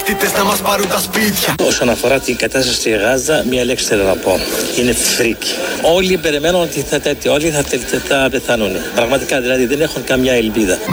τρομοκτήτες να μας πάρουν τα σπίτια. Όσον αφορά την κατάσταση στη Γάζα, μία λέξη θέλω να πω. Είναι φρίκι. Όλοι περιμένουν ότι όλοι θα πεθάνουν. Πραγματικά δηλαδή δεν έχουν καμιά ελπίδα.